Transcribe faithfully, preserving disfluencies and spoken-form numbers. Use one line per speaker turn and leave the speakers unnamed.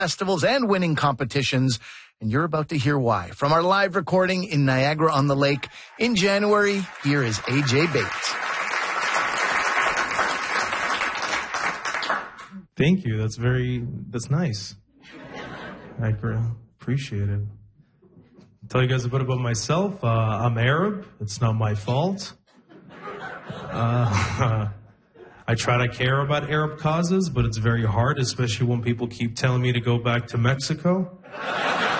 festivals and winning competitions, and you're about to hear why. From our live recording in Niagara-on-the-Lake in January, here is A J Bates.
Thank you. That's very, that's nice. I appreciate it. I'll tell you guys a bit about myself. Uh, I'm Arab. It's not my fault. Uh, I try to care about Arab causes, but it's very hard, especially when people keep telling me to go back to Mexico.